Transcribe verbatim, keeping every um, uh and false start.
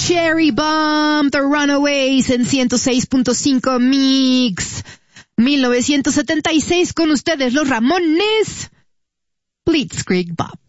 Cherry Bomb, The Runaways en ciento seis punto cinco Mix. mil novecientos setenta y seis con ustedes los Ramones. Blitzkrieg Bop.